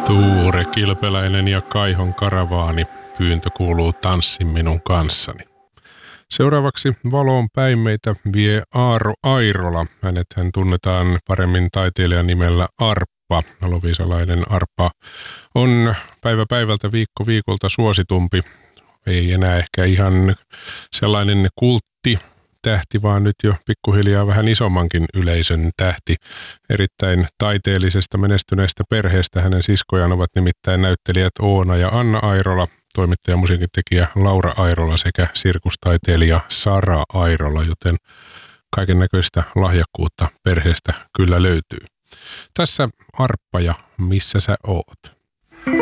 Tuure Kilpeläinen ja Kaihon karavaani. Pyyntö kuuluu Tanssi minun kanssani. Seuraavaksi valoon päin meitä vie Aaro Airola. Hänethän tunnetaan paremmin taiteilijan nimellä Arppa. Loviisalainen Arppa on päivä päivältä viikko viikolta suositumpi. Ei enää ehkä ihan sellainen kulttitähti, vaan nyt jo pikkuhiljaa vähän isommankin yleisön tähti. Erittäin taiteellisesta menestyneestä perheestä hänen siskojaan ovat nimittäin näyttelijät Oona ja Anna Airola, toimittaja ja musiikintekijä Laura Airola sekä sirkustaiteilija Sara Airola, joten kaiken näköistä lahjakkuutta perheestä kyllä löytyy. Tässä Arppa ja Missä sä oot?